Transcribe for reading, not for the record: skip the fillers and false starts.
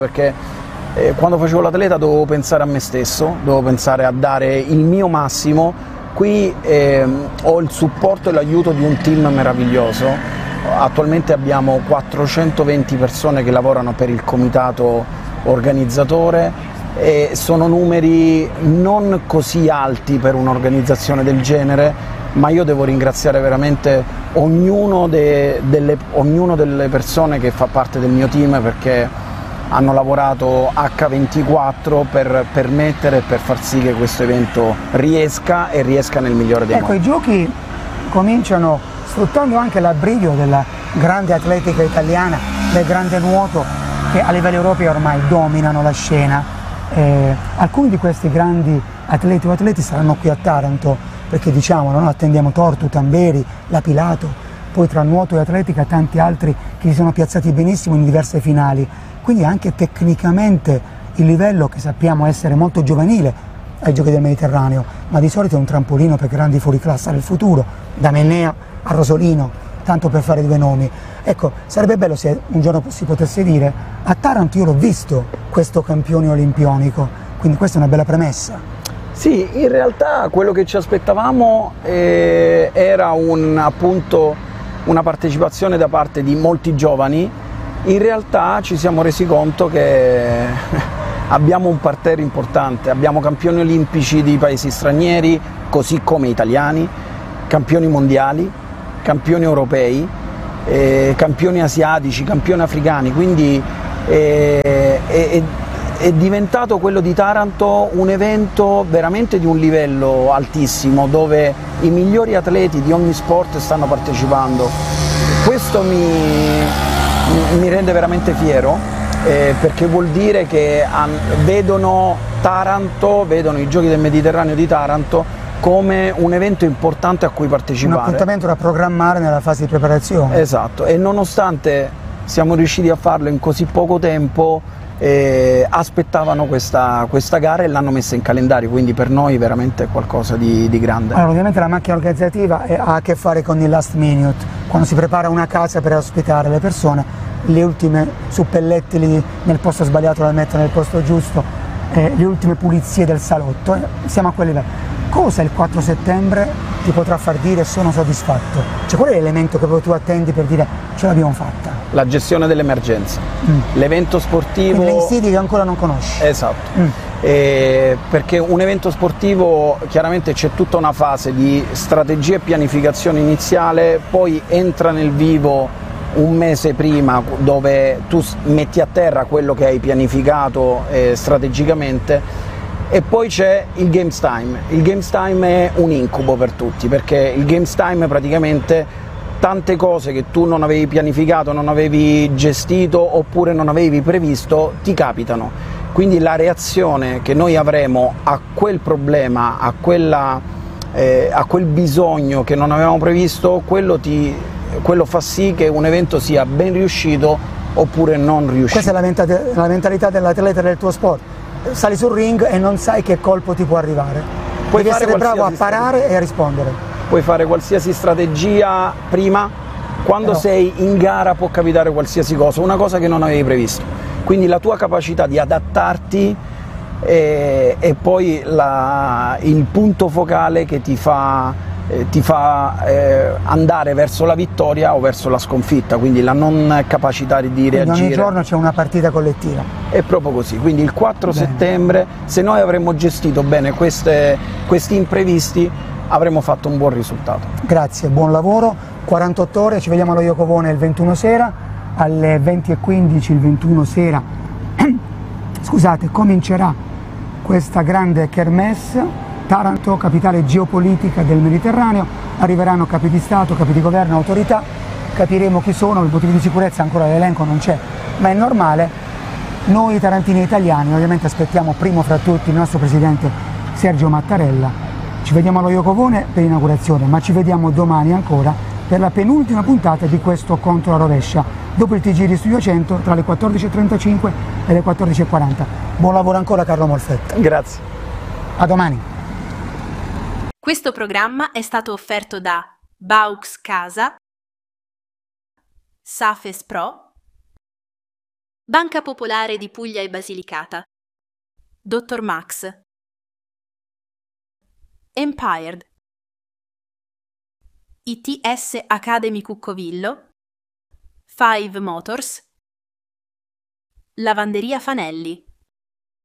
perché quando facevo l'atleta dovevo pensare a me stesso, dovevo pensare a dare il mio massimo. Qui ho il supporto e l'aiuto di un team meraviglioso. Attualmente abbiamo 420 persone che lavorano per il comitato organizzatore e sono numeri non così alti per un'organizzazione del genere, ma io devo ringraziare veramente ognuno delle persone che fa parte del mio team, perché hanno lavorato H24 per permettere e per far sì che questo evento riesca nel migliore dei modi. I giochi cominciano sfruttando anche l'abbrivio della grande atletica italiana, del grande nuoto, che a livello europeo ormai dominano la scena. Alcuni di questi grandi atleti o atleti saranno qui a Taranto, perché diciamolo, no? Attendiamo Tortu, Tamberi, Lapilato, poi tra nuoto e atletica tanti altri che si sono piazzati benissimo in diverse finali. Quindi anche tecnicamente il livello, che sappiamo essere molto giovanile ai Giochi del Mediterraneo, ma di solito è un trampolino per grandi fuoriclasse del futuro, da Mennea a Rosolino, tanto per fare due nomi. Ecco, sarebbe bello se un giorno si potesse dire: a Taranto io l'ho visto questo campione olimpionico, quindi questa è una bella premessa. Sì, in realtà quello che ci aspettavamo era appunto una partecipazione da parte di molti giovani. In realtà ci siamo resi conto che abbiamo un parterre importante, abbiamo campioni olimpici di paesi stranieri, così come italiani, campioni mondiali, campioni europei, campioni asiatici, campioni africani, quindi è diventato quello di Taranto un evento veramente di un livello altissimo, dove i migliori atleti di ogni sport stanno partecipando. Questo mi rende veramente fiero, perché vuol dire che vedono Taranto, vedono i Giochi del Mediterraneo di Taranto come un evento importante a cui partecipare. Un appuntamento da programmare nella fase di preparazione. Esatto, e nonostante siamo riusciti a farlo in così poco tempo, aspettavano questa gara e l'hanno messa in calendario, quindi per noi veramente è qualcosa di grande. Allora, ovviamente la macchina organizzativa ha a che fare con il last minute, quando si prepara una casa per ospitare le persone, le ultime suppellettili nel posto sbagliato la mettono nel posto giusto, le ultime pulizie del salotto, siamo a quel livello. Cosa il 4 settembre ti potrà far dire sono soddisfatto? Cioè, qual è l'elemento che tu attendi per dire ce l'abbiamo fatta? La gestione dell'emergenza, l'evento sportivo... Quindi le insidie che ancora non conosci. Esatto, perché un evento sportivo chiaramente c'è tutta una fase di strategia e pianificazione iniziale, poi entra nel vivo un mese prima, dove tu metti a terra quello che hai pianificato strategicamente, e poi c'è il Games Time. Il Games Time è un incubo per tutti, perché il Games Time praticamente tante cose che tu non avevi pianificato, non avevi gestito oppure non avevi previsto ti capitano. Quindi la reazione che noi avremo a quel problema, a quel bisogno che non avevamo previsto, quello fa sì che un evento sia ben riuscito oppure non riuscito. Questa è la mentalità dell'atleta del tuo sport. Sali sul ring e non sai che colpo ti può arrivare. Devi essere bravo a parare e a rispondere. Puoi fare qualsiasi strategia prima, quando sei in gara può capitare qualsiasi cosa, una cosa che non avevi previsto. Quindi la tua capacità di adattarti è poi il punto focale che ti fa andare verso la vittoria o verso la sconfitta, quindi la non capacità di reagire. Quindi ogni giorno c'è una partita collettiva. È proprio così, quindi il 4 settembre, se noi avremmo gestito bene questi imprevisti, avremmo fatto un buon risultato. Grazie, buon lavoro, 48 ore, ci vediamo allo Iocovone il 21 sera, alle 20:15 il 21 sera, scusate, comincerà questa grande kermesse. Taranto, capitale geopolitica del Mediterraneo, arriveranno capi di Stato, capi di governo, autorità, capiremo chi sono, per motivi di sicurezza ancora l'elenco non c'è, ma è normale. Noi tarantini italiani ovviamente aspettiamo primo fra tutti il nostro presidente Sergio Mattarella. Ci vediamo allo Iocovone per l'inaugurazione, ma ci vediamo domani ancora per la penultima puntata di questo Contro la Rovescia, dopo il TG di Studio 100 tra le 14:35 e le 14:40. Buon lavoro ancora Carlo Molfetta. Grazie. A domani. Questo programma è stato offerto da Baux Casa, Safes Pro, Banca Popolare di Puglia e Basilicata, Dr. Max, Empired, ITS Academy Cuccovillo, Five Motors, Lavanderia Fanelli.